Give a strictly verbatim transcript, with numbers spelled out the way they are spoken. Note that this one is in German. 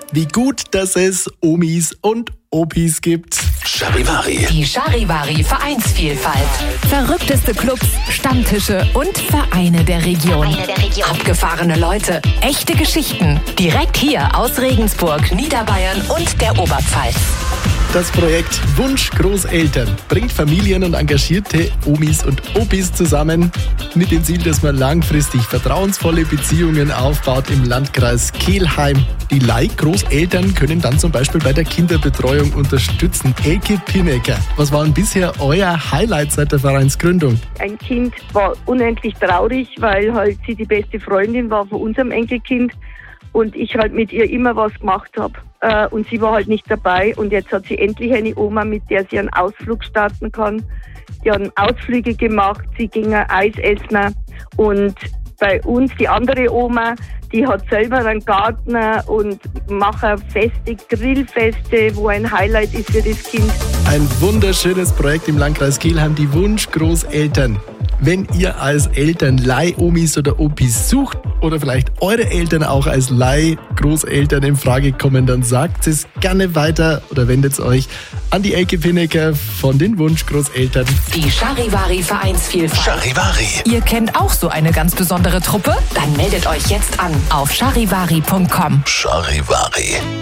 wie gut, dass es Omis und Opis gibt. Charivari. Die Charivari Vereinsvielfalt. Verrückteste Clubs, Stammtische und Vereine der Region. Vereine der Region. Abgefahrene Leute, echte Geschichten. Direkt hier aus Regensburg, Niederbayern und der Oberpfalz. Das Projekt Wunsch Großeltern bringt Familien und engagierte Omis und Opis zusammen mit dem Ziel, dass man langfristig vertrauensvolle Beziehungen aufbaut im Landkreis Kelheim. Die Leih-Großeltern können dann zum Beispiel bei der Kinderbetreuung unterstützen. Elke Pinecker, was war denn bisher euer Highlight seit der Vereinsgründung? Ein Kind war unendlich traurig, weil halt sie die beste Freundin war von unserem Enkelkind und ich halt mit ihr immer was gemacht habe. Äh, und sie war halt nicht dabei und jetzt hat sie endlich eine Oma, mit der sie einen Ausflug starten kann. Die haben Ausflüge gemacht, sie gingen Eis essen und bei uns die andere Oma, die hat selber einen Garten und macht Feste, Grillfeste, wo ein Highlight ist für das Kind. Ein wunderschönes Projekt im Landkreis Kelheim, die Wunsch Großeltern. Wenn ihr als Eltern Leih-Omis oder Opis sucht oder vielleicht eure Eltern auch als Leih-Großeltern in Frage kommen, dann sagt es gerne weiter oder wendet euch an die Elke Pinecker von den Wunsch Großeltern. Die Charivari Vereinsvielfalt. Charivari. Ihr kennt auch so eine ganz besondere Truppe? Dann meldet euch jetzt an auf charivari punkt com. Charivari.